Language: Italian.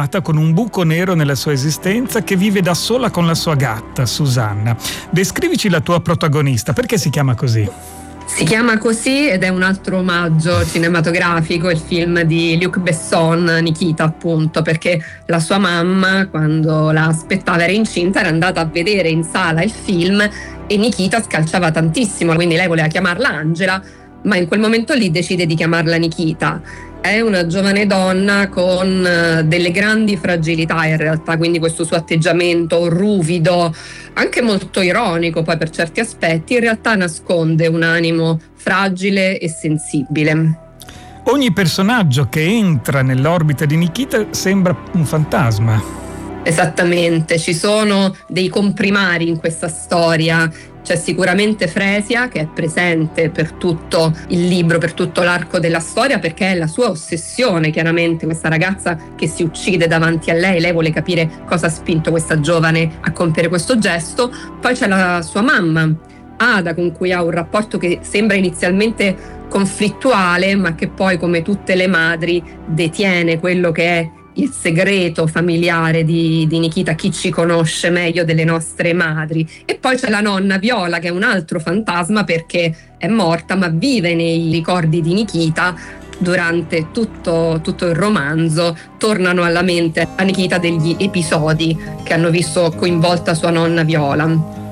isolata con un buco nero nella sua esistenza, che vive da sola con la sua gatta, Susanna. Descrivici la tua protagonista, perché si chiama così? Si chiama così ed è un altro omaggio cinematografico, il film di Luc Besson, Nikita appunto, perché la sua mamma, quando la aspettava, era incinta, era andata a vedere in sala il film e Nikita scalciava tantissimo, quindi lei voleva chiamarla Angela, ma in quel momento lì decide di chiamarla Nikita. È una giovane donna con delle grandi fragilità in realtà, quindi questo suo atteggiamento ruvido, anche molto ironico poi per certi aspetti, in realtà nasconde un animo fragile e sensibile. Ogni personaggio che entra nell'orbita di Nikita sembra un fantasma. Esattamente, ci sono dei comprimari in questa storia. C'è sicuramente Fresia, che è presente per tutto il libro, per tutto l'arco della storia, perché è la sua ossessione, chiaramente, questa ragazza che si uccide davanti a lei vuole capire cosa ha spinto questa giovane a compiere questo gesto. Poi c'è la sua mamma, Ada, con cui ha un rapporto che sembra inizialmente conflittuale, ma che poi, come tutte le madri, detiene quello che è il segreto familiare di Nikita, chi ci conosce meglio delle nostre madri. E poi c'è la nonna Viola, che è un altro fantasma perché è morta ma vive nei ricordi di Nikita. Durante tutto il romanzo tornano alla mente a Nikita degli episodi che hanno visto coinvolta sua nonna Viola.